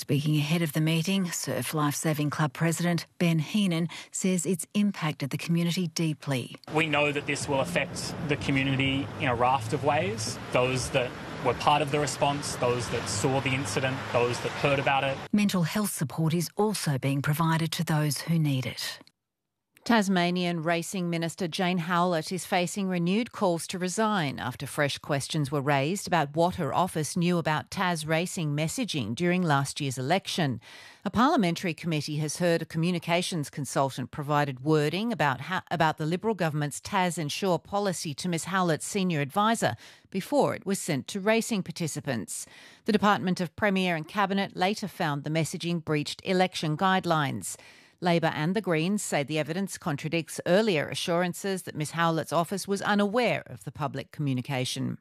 Speaking ahead of the meeting, Surf Lifesaving Club President Ben Heenan says it's impacted the community deeply. We know that this will affect the community in a raft of ways. Those that were part of the response, those that saw the incident, those that heard about it. Mental health support is also being provided to those who need it. Tasmanian Racing Minister Jane Howlett is facing renewed calls to resign after fresh questions were raised about what her office knew about Tas Racing messaging during last year's election. A parliamentary committee has heard a communications consultant provided wording about the Liberal government's Tas Ensure policy to Ms Howlett's senior advisor before it was sent to racing participants. The Department of Premier and Cabinet later found the messaging breached election guidelines. Labor and the Greens say the evidence contradicts earlier assurances that Ms Howlett's office was unaware of the public communication.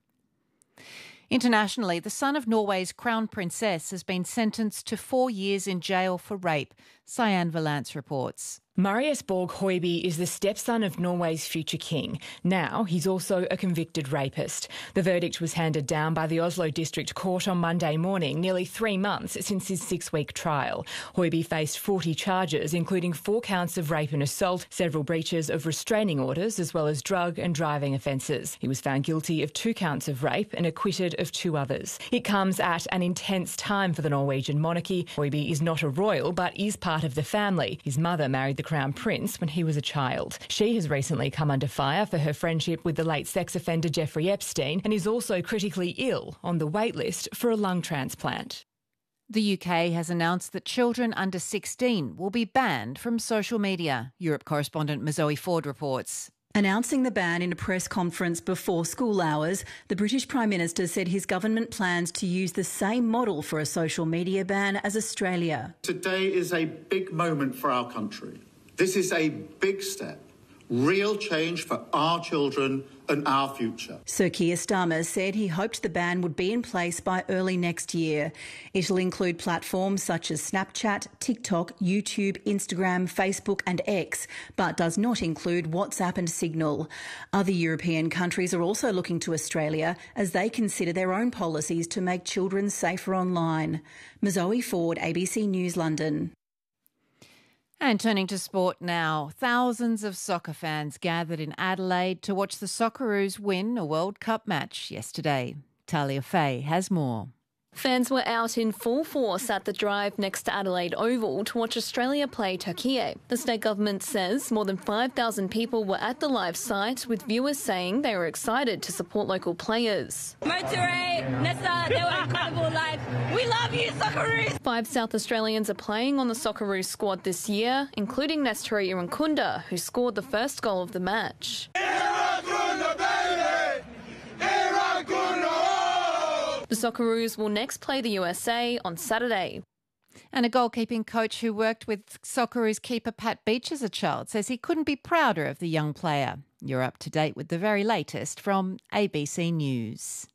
Internationally, the son of Norway's crown princess has been sentenced to 4 years in jail for rape. Cyan Valance reports. Marius Borg Høiby is the stepson of Norway's future king. Now he's also a convicted rapist. The verdict was handed down by the Oslo District Court on Monday morning, nearly 3 months since his 6-week trial. Høiby faced 40 charges, including 4 counts of rape and assault, several breaches of restraining orders, as well as drug and driving offences. He was found guilty of 2 counts of rape and acquitted of 2 others. It comes at an intense time for the Norwegian monarchy. Høiby is not a royal, but is part of the family. His mother married the Crown Prince when he was a child. She has recently come under fire for her friendship with the late sex offender Jeffrey Epstein and is also critically ill on the wait list for a lung transplant. The UK has announced that children under 16 will be banned from social media. Europe correspondent Mazoe Ford reports. Announcing the ban in a press conference before school hours, the British Prime Minister said his government plans to use the same model for a social media ban as Australia. Today is a big moment for our country. This is a big step, real change for our children and our future. Sir Keir Starmer said he hoped the ban would be in place by early next year. It'll include platforms such as Snapchat, TikTok, YouTube, Instagram, Facebook and X, but does not include WhatsApp and Signal. Other European countries are also looking to Australia as they consider their own policies to make children safer online. Mazoe Ford, ABC News, London. And turning to sport now, thousands of soccer fans gathered in Adelaide to watch the Socceroos win a World Cup match yesterday. Talia Faye has more. Fans were out in full force at the drive next to Adelaide Oval to watch Australia play Turkey. The state government says more than 5,000 people were at the live site, with viewers saying they were excited to support local players. Motorway, Nessa, they were incredible live. We love you, Socceroos! 5 South Australians are playing on the Socceroos squad this year, including Nestori Irankunda, who scored the first goal of the match. The Socceroos will next play the USA on Saturday. And a goalkeeping coach who worked with Socceroos keeper Pat Beach as a child says he couldn't be prouder of the young player. You're up to date with the very latest from ABC News.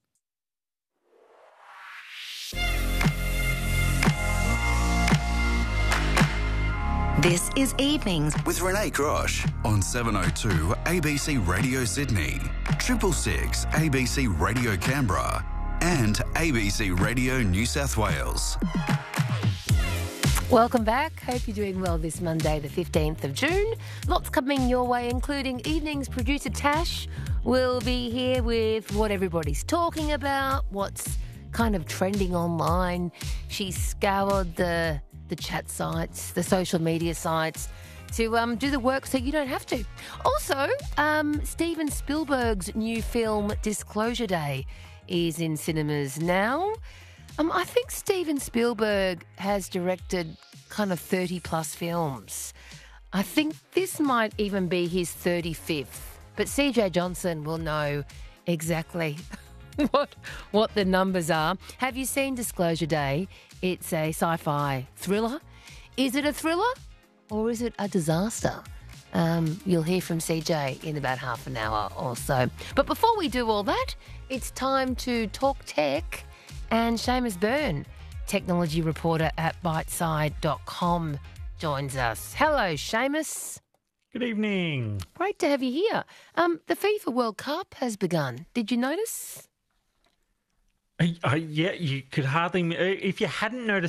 This is Evenings with Renee Grosh on 702 ABC Radio Sydney, 666 ABC Radio Canberra and ABC Radio New South Wales. Welcome back. Hope you're doing well this Monday, the 15th of June. Lots coming your way, including Evenings producer Tash will be here with what everybody's talking about, what's kind of trending online. She scoured the chat sites, the social media sites to do the work so you don't have to. Also, Steven Spielberg's new film Disclosure Day is in cinemas now. I think Steven Spielberg has directed kind of 30-plus films. I think this might even be his 35th. But CJ Johnson will know exactly what the numbers are. Have you seen Disclosure Day? It's a sci-fi thriller. Is it a thriller or is it a disaster? You'll hear from CJ in about half an hour or so. But before we do all that, it's time to talk tech. And Seamus Byrne, technology reporter at biteside.com, joins us. Hello, Seamus. Good evening. Great to have you here. The FIFA World Cup has begun. Did you notice? Yeah, you could hardly... If you hadn't noticed